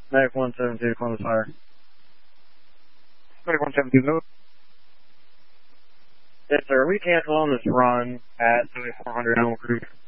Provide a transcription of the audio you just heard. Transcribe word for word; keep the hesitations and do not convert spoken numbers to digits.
Medic one seven two, Columbus Fire. Medic one seven two, go. Yes, sir. We cancel on this run at seventy-four hundred Animal Creek.